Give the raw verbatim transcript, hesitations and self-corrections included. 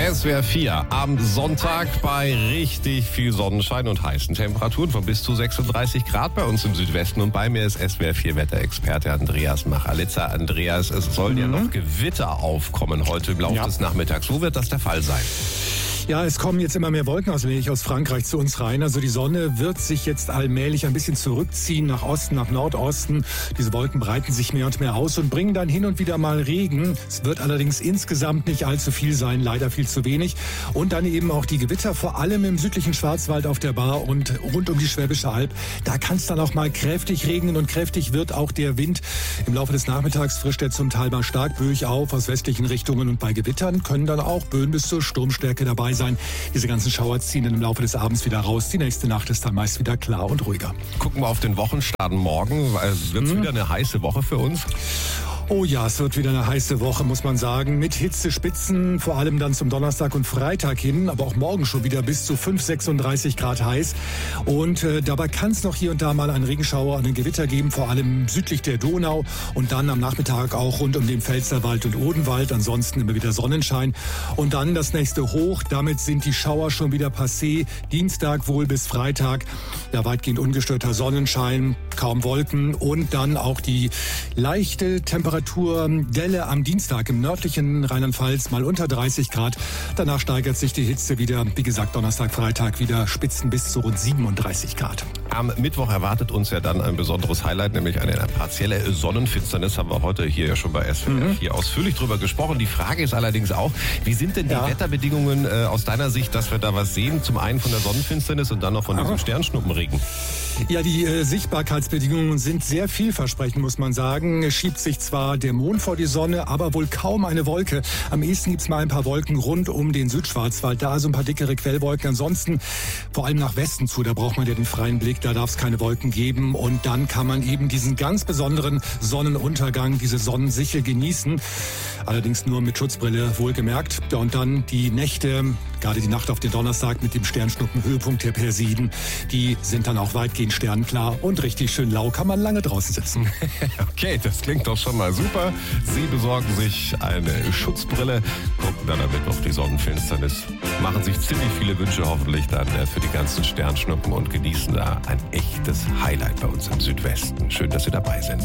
S W R vier am Sonntag bei richtig viel Sonnenschein und heißen Temperaturen von bis zu sechsunddreißig Grad bei uns im Südwesten. Und bei mir ist S W R vier Wetterexperte Andreas Machalitza. Andreas, es sollen mhm. ja noch Gewitter aufkommen heute im Laufe ja. des Nachmittags. Wo wird das der Fall sein? Ja, es kommen jetzt immer mehr Wolkenauswege aus Frankreich zu uns rein. Also die Sonne wird sich jetzt allmählich ein bisschen zurückziehen nach Osten, nach Nordosten. Diese Wolken breiten sich mehr und mehr aus und bringen dann hin und wieder mal Regen. Es wird allerdings insgesamt nicht allzu viel sein, leider viel zu wenig. Und dann eben auch die Gewitter, vor allem im südlichen Schwarzwald auf der Baar und rund um die Schwäbische Alb. Da kann es dann auch mal kräftig regnen und kräftig wird auch der Wind. Im Laufe des Nachmittags frischt er zum Teil mal stark böig auf aus westlichen Richtungen. Und bei Gewittern können dann auch Böen bis zur Sturmstärke dabei sein. Diese ganzen Schauer ziehen dann im Laufe des Abends wieder raus. Die nächste Nacht ist dann meist wieder klar und ruhiger. Gucken wir auf den Wochenstart morgen. Wird es hm. wieder eine heiße Woche für uns? Oh ja, es wird wieder eine heiße Woche, muss man sagen, mit Hitzespitzen, vor allem dann zum Donnerstag und Freitag hin, aber auch morgen schon wieder bis zu fünf, sechsunddreißig Grad heiß. Und äh, dabei kann es noch hier und da mal einen Regenschauer, einen Gewitter geben, vor allem südlich der Donau und dann am Nachmittag auch rund um den Pfälzerwald und Odenwald, ansonsten immer wieder Sonnenschein. Und dann das nächste Hoch, damit sind die Schauer schon wieder passé, Dienstag wohl bis Freitag, ja weitgehend ungestörter Sonnenschein, kaum Wolken und dann auch die leichte Temperatur. Temperatur-Delle am Dienstag im nördlichen Rheinland-Pfalz mal unter dreißig Grad. Danach steigert sich die Hitze wieder. Wie gesagt, Donnerstag, Freitag wieder Spitzen bis zu rund siebenunddreißig Grad. Am Mittwoch erwartet uns ja dann ein besonderes Highlight, nämlich eine partielle Sonnenfinsternis. Haben wir heute hier ja schon bei S W R vier mhm. ausführlich drüber gesprochen. Die Frage ist allerdings auch, wie sind denn die ja. Wetterbedingungen äh, aus deiner Sicht, dass wir da was sehen? Zum einen von der Sonnenfinsternis und dann noch von Aha. diesem Sternschnuppenregen. Ja, die äh, Sichtbarkeitsbedingungen sind sehr vielversprechend, muss man sagen. Es schiebt sich zwar der Mond vor die Sonne, aber wohl kaum eine Wolke. Am ehesten gibt's mal ein paar Wolken rund um den Südschwarzwald. Da also ein paar dickere Quellwolken. Ansonsten vor allem nach Westen zu. Da braucht man ja den freien Blick. Da darf es keine Wolken geben. Und dann kann man eben diesen ganz besonderen Sonnenuntergang, diese Sonnensichel genießen. Allerdings nur mit Schutzbrille, wohlgemerkt. Ja, und dann die Nächte, gerade die Nacht auf den Donnerstag mit dem Sternschnuppenhöhepunkt der Persiden, die sind dann auch weitgehend sternklar und richtig schön lau. Kann man lange draußen sitzen. Okay, das klingt doch schon mal super. Sie besorgen sich eine Schutzbrille, gucken dann damit auf die Sonnenfinsternis, machen sich ziemlich viele Wünsche hoffentlich dann für die ganzen Sternschnuppen und genießen da ein echtes Highlight bei uns im Südwesten. Schön, dass Sie dabei sind.